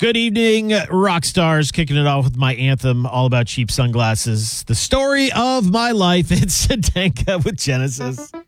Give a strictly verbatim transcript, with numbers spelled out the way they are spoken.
Good evening, rock stars. Kicking it off with my anthem, all about cheap sunglasses. The story of my life. It's Zdenka with Genesis.